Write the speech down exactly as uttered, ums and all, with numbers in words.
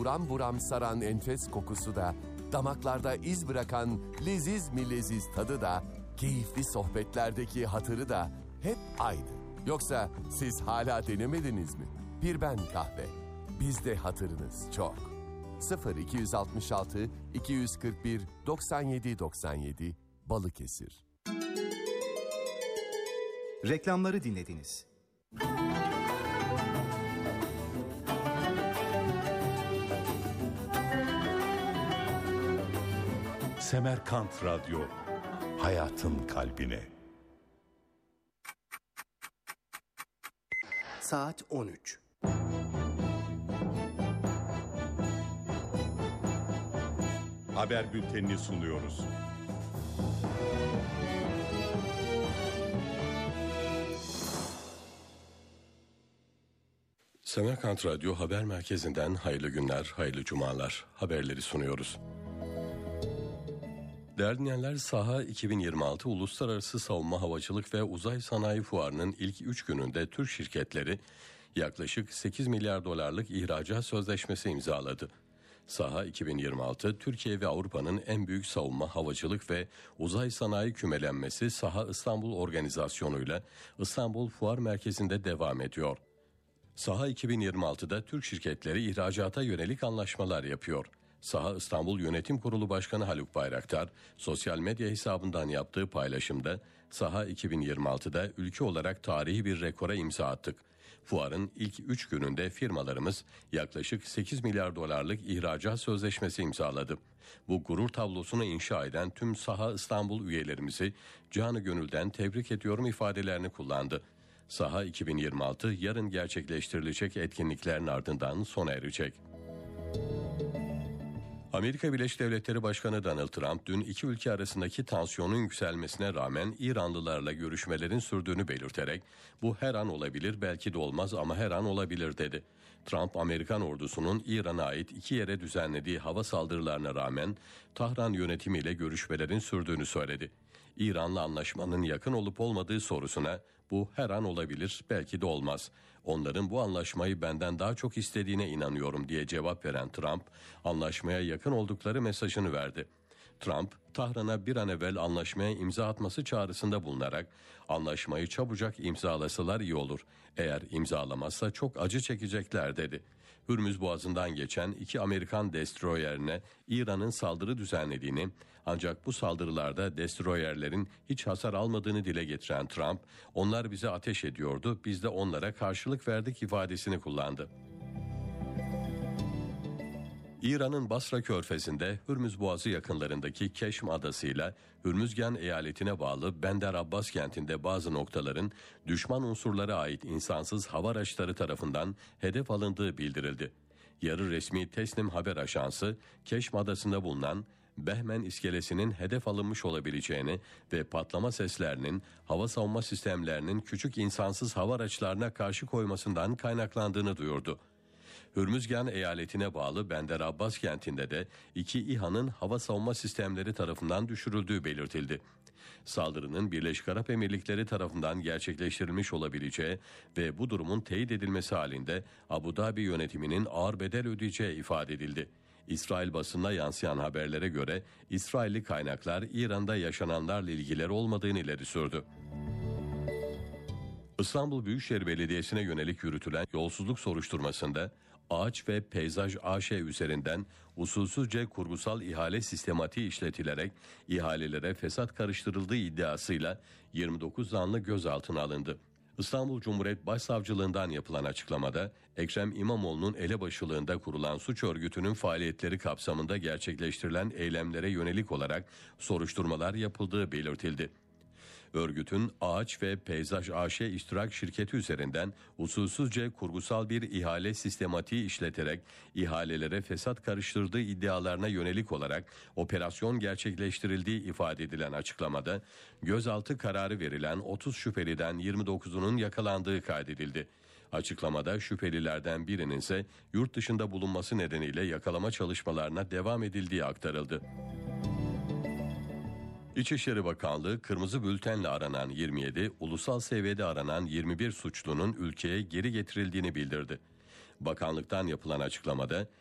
buram buram saran enfes kokusu da, damaklarda iz bırakan leziz mi leziz tadı da, keyifli sohbetlerdeki hatırı da hep aynı. Yoksa siz hala denemediniz mi? Pirben Kahve. Bizde hatırınız çok. sıfır iki altı altı iki kırk bir doksan yedi doksan yedi Balıkesir. Reklamları dinlediniz. Semerkant Radyo, hayatın kalbine. Saat on üç. Haber bültenini sunuyoruz. Semerkant Radyo Haber Merkezi'nden hayırlı günler, hayırlı cumalar. Haberleri sunuyoruz. Değerli dinleyenler, Saha iki bin yirmi altı Uluslararası Savunma Havacılık ve Uzay Sanayi Fuarı'nın ilk üç gününde Türk şirketleri yaklaşık sekiz milyar dolarlık ihracat sözleşmesi imzaladı. Saha iki bin yirmi altı, Türkiye ve Avrupa'nın en büyük savunma, havacılık ve uzay sanayi kümelenmesi Saha İstanbul organizasyonuyla İstanbul Fuar Merkezi'nde devam ediyor. Saha iki bin yirmi altıda Türk şirketleri ihracata yönelik anlaşmalar yapıyor. Saha İstanbul Yönetim Kurulu Başkanı Haluk Bayraktar, sosyal medya hesabından yaptığı paylaşımda, Saha iki bin yirmi altıda ülke olarak tarihi bir rekora imza attık. Fuarın ilk üç gününde firmalarımız yaklaşık sekiz milyar dolarlık ihracat sözleşmesi imzaladı. Bu gurur tablosunu inşa eden tüm Saha İstanbul üyelerimizi canı gönülden tebrik ediyorum ifadelerini kullandı. Saha iki bin yirmi altı yarın gerçekleştirilecek etkinliklerin ardından sona erecek. Amerika Birleşik Devletleri Başkanı Donald Trump dün iki ülke arasındaki tansiyonun yükselmesine rağmen İranlılarla görüşmelerin sürdüğünü belirterek bu her an olabilir, belki de olmaz ama her an olabilir dedi. Trump, Amerikan ordusunun İran'a ait iki yere düzenlediği hava saldırılarına rağmen Tahran yönetimiyle görüşmelerin sürdüğünü söyledi. İran'la anlaşmanın yakın olup olmadığı sorusuna bu her an olabilir, belki de olmaz. Onların bu anlaşmayı benden daha çok istediğine inanıyorum diye cevap veren Trump, anlaşmaya yakın oldukları mesajını verdi. Trump, Tahran'a bir an evvel anlaşmaya imza atması çağrısında bulunarak anlaşmayı çabucak imzalasalar iyi olur. Eğer imzalamazsa çok acı çekecekler dedi. Hürmüz Boğazı'ndan geçen iki Amerikan destroyerine İran'ın saldırı düzenlediğini, ancak bu saldırılarda destroyerlerin hiç hasar almadığını dile getiren Trump, onlar bize ateş ediyordu, biz de onlara karşılık verdik ifadesini kullandı. İran'ın Basra Körfezi'nde Hürmüz Boğazı yakınlarındaki Keşm Adası'yla Hürmüzgan eyaletine bağlı Bender Abbas kentinde bazı noktaların düşman unsurlara ait insansız hava araçları tarafından hedef alındığı bildirildi. Yarı resmi Tesnim haber ajansı Keşm Adası'nda bulunan Behmen iskelesinin hedef alınmış olabileceğini ve patlama seslerinin hava savunma sistemlerinin küçük insansız hava araçlarına karşı koymasından kaynaklandığını duyurdu. Hürmüzgan eyaletine bağlı Bender Abbas kentinde de iki İHA'nın hava savunma sistemleri tarafından düşürüldüğü belirtildi. Saldırının Birleşik Arap Emirlikleri tarafından gerçekleştirilmiş olabileceği ve bu durumun teyit edilmesi halinde Abu Dhabi yönetiminin ağır bedel ödeyeceği ifade edildi. İsrail basınına yansıyan haberlere göre İsrailli kaynaklar İran'da yaşananlarla ilgileri olmadığını ileri sürdü. İstanbul Büyükşehir Belediyesi'ne yönelik yürütülen yolsuzluk soruşturmasında Ağaç ve Peyzaj A Ş üzerinden usulsüzce kurgusal ihale sistematiği işletilerek ihalelere fesat karıştırıldığı iddiasıyla yirmi dokuz zanlı gözaltına alındı. İstanbul Cumhuriyet Başsavcılığından yapılan açıklamada Ekrem İmamoğlu'nun elebaşılığında kurulan suç örgütünün faaliyetleri kapsamında gerçekleştirilen eylemlere yönelik olarak soruşturmalar yapıldığı belirtildi. Örgütün Ağaç ve Peyzaj A Ş iştirak şirketi üzerinden usulsüzce kurgusal bir ihale sistematiği işleterek ihalelere fesat karıştırdığı iddialarına yönelik olarak operasyon gerçekleştirildiği ifade edilen açıklamada gözaltı kararı verilen otuz şüpheliden yirmi dokuzunun yakalandığı kaydedildi. Açıklamada şüphelilerden birinin ise yurt dışında bulunması nedeniyle yakalama çalışmalarına devam edildiği aktarıldı. İçişleri Bakanlığı kırmızı bültenle aranan yirmi yedi, ulusal seviyede aranan yirmi bir suçlunun ülkeye geri getirildiğini bildirdi. Bakanlıktan yapılan açıklamada